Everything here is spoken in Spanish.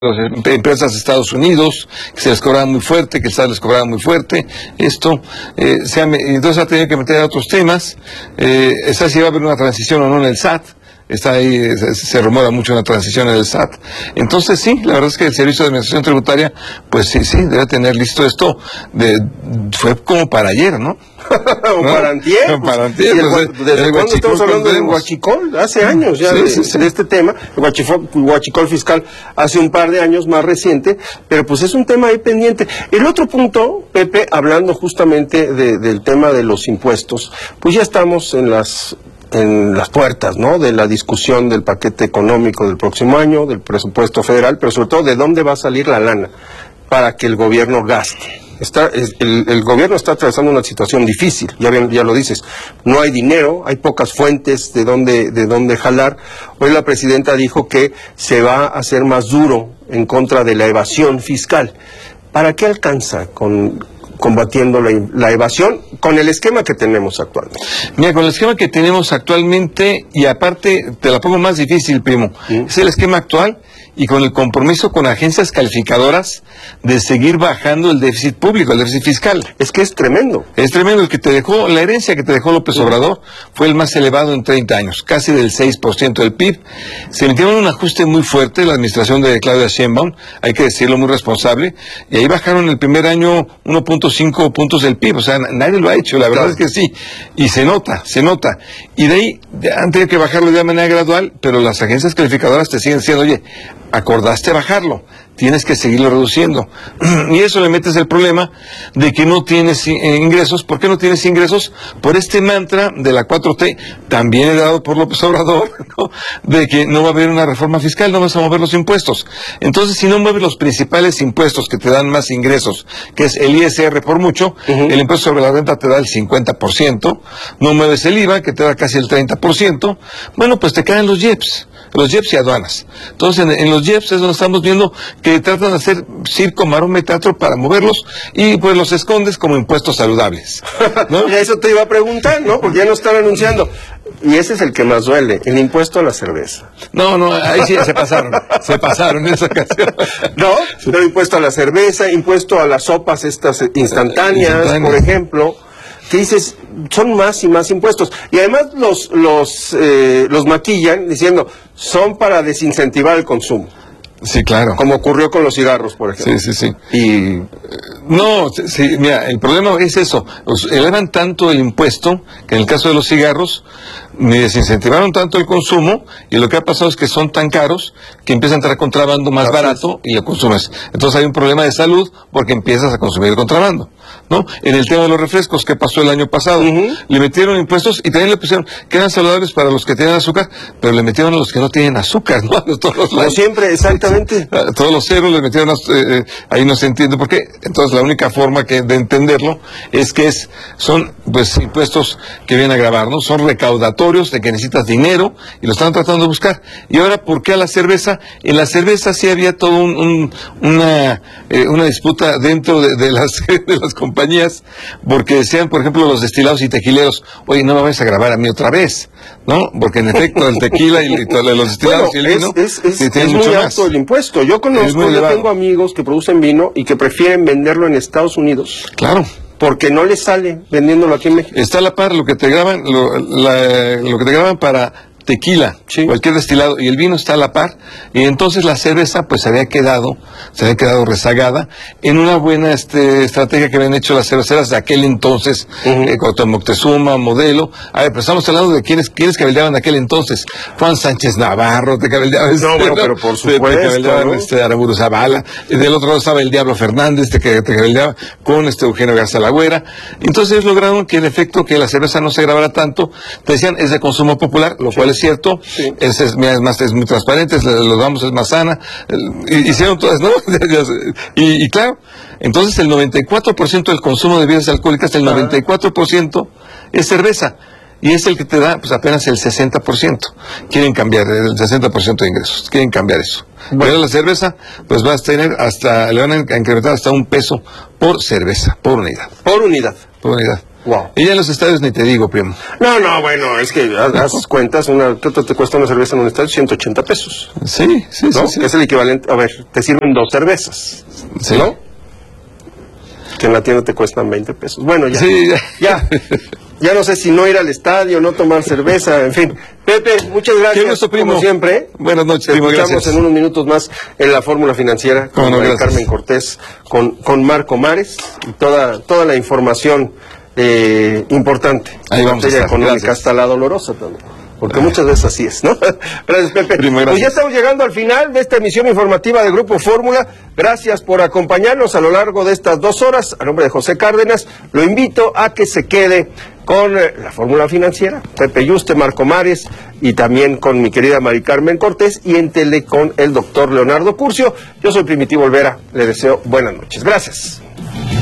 empresas de Estados Unidos, que se les cobraba muy fuerte, que el Estado les cobraba muy fuerte, entonces ha tenido que meter a otros temas, está si va a haber una transición o no en el SAT, está ahí, se rumora mucho una transición en el SAT, entonces sí, la verdad es que el Servicio de Administración Tributaria, pues sí, debe tener listo esto, fue como para ayer, ¿no? O para antier. ¿Desde cuándo estamos hablando de huachicol? Hace años ya de este tema. El huachicol fiscal hace un par de años, más reciente, pero pues es un tema ahí pendiente. El otro punto, Pepe, hablando justamente del tema de los impuestos, pues ya estamos en las puertas, ¿no?, de la discusión del paquete económico del próximo año, del presupuesto federal, pero sobre todo de dónde va a salir la lana para que el gobierno gaste. El gobierno está atravesando una situación difícil, ya lo dices, no hay dinero, hay pocas fuentes de dónde jalar. Hoy la presidenta dijo que se va a hacer más duro en contra de la evasión fiscal. ¿Para qué alcanza combatiendo la evasión con el esquema que tenemos actualmente? Mira, con el esquema que tenemos actualmente, y aparte te la pongo más difícil, primo, es el esquema actual y con el compromiso con agencias calificadoras de seguir bajando el déficit público, el déficit fiscal. Es que es tremendo. Es tremendo. La herencia que te dejó López Obrador fue el más elevado en 30 años, casi del 6% del PIB. Se metieron un ajuste muy fuerte, la administración de Claudia Sheinbaum, hay que decirlo, muy responsable, y ahí bajaron el primer año 1.5 puntos del PIB, o sea, nadie lo ha hecho, la verdad es que sí, y se nota, y de ahí han tenido que bajarlo de manera gradual, pero las agencias calificadoras te siguen diciendo, oye, acordaste bajarlo, tienes que seguirlo reduciendo, y eso le metes el problema de que no tienes ingresos. ¿Por qué no tienes ingresos? Por este mantra de la 4T, también dado por López Obrador, ¿no?, de que no va a haber una reforma fiscal, no vas a mover los impuestos. Entonces, si no mueves los principales impuestos que te dan más ingresos, que es el ISR por mucho, el impuesto sobre la renta te da el 50%, no mueves el IVA, que te da casi el 30%, bueno, pues te quedan los IEPS y aduanas. Entonces, en los IEPS es donde estamos viendo que tratan de hacer circo, maroma y teatro para moverlos, y pues los escondes como impuestos saludables, ¿no? Y eso te iba a preguntar, ¿no? Porque ya no están anunciando. Y ese es el que más duele, el impuesto a la cerveza. No, ahí sí se pasaron en esa ocasión. No, pero impuesto a la cerveza, impuesto a las sopas estas instantáneas, por ejemplo, que dices, son más y más impuestos. Y además los maquillan diciendo, son para desincentivar el consumo. Sí, claro. Como ocurrió con los cigarros, por ejemplo. Sí. Mira, el problema es eso. Elevan tanto el impuesto, que en el caso de los cigarros, ni desincentivaron tanto el consumo, y lo que ha pasado es que son tan caros que empieza a entrar contrabando más barato y lo consumes. Entonces hay un problema de salud porque empiezas a consumir el contrabando, ¿no? En el tema de los refrescos, ¿qué pasó el año pasado? Le metieron impuestos y también le pusieron que eran saludables para los que tienen azúcar, pero le metieron a los que no tienen azúcar, ¿no? Como siempre, exactamente. A todos los ceros le metieron, ahí no se entiende por qué. Entonces la única forma de entenderlo es que son pues impuestos que vienen a grabar, ¿no? Son recaudatorios de que necesitas dinero y lo están tratando de buscar. Y ahora, ¿por qué a la cerveza? En la cerveza sí había toda una disputa dentro de las compañías, porque decían, por ejemplo, los destilados y tequileros, oye, no me vais a grabar a mí otra vez, ¿no? Porque en efecto el tequila y los destilados y el vino es muy alto el impuesto. Yo tengo amigos que producen vino y que prefieren venderlo en Estados Unidos. Claro. Porque no les sale vendiéndolo aquí en México. Está a la par lo que te graban, lo que te graban para tequila, cualquier destilado, y el vino está a la par, y entonces la cerveza pues se había quedado rezagada en una buena estrategia que habían hecho las cerveceras de aquel entonces, con Moctezuma, Modelo. A ver, pero estamos hablando de quiénes cabildeaban de aquel entonces. Juan Sánchez Navarro te cabildeaba, pero por supuesto, te cabildeaban, Aramburu Zavala, y del otro lado estaba el Diablo Fernández, que te cabildeaba con Eugenio Garza Lagüera. Entonces lograron que en efecto que la cerveza no se grabara tanto. Te decían, es de consumo popular, lo cual es cierto, es muy transparente, los damos, es más sana, hicieron todas, ¿no? y claro, entonces el 94% del consumo de bebidas alcohólicas, el 94% es cerveza, y es el que te da pues apenas el 60%. Quieren cambiar el 60% de ingresos, quieren cambiar eso. Pero la cerveza, pues vas a tener le van a incrementar hasta $1 por cerveza, por unidad. Por unidad. Wow. Y ya en los estadios ni te digo, primo. No, bueno, es que haz cuentas, ¿cuánto te cuesta una cerveza en un estadio? 180 pesos. Sí, ¿no? sí. Es el equivalente, a ver, te sirven 2 cervezas, Sí. ¿no? Que en la tienda te cuestan 20 pesos. Bueno, ya. Sí, Ya no sé si no ir al estadio, no tomar cerveza, en fin. Pepe, muchas gracias. Qué gusto, primo. Como siempre. Buenas noches, Te primo, escuchamos gracias. en unos minutos más en la Fórmula Financiera con Carmen Cortés, con Marco Mares y toda la información Ahí importante en vamos a materia estar. económica, Gracias. hasta la dolorosa también. Porque muchas veces así es, ¿no? Gracias, Pepe. Primo, gracias. Pues ya estamos llegando al final de esta emisión informativa del Grupo Fórmula. Gracias por acompañarnos a lo largo de estas 2 horas. A nombre de José Cárdenas, lo invito a que se quede con la Fórmula Financiera, Pepe Yuste, Marco Mares, y también con mi querida Mari Carmen Cortés, y en tele con el doctor Leonardo Curcio. Yo soy Primitivo Olvera, le deseo buenas noches. Gracias.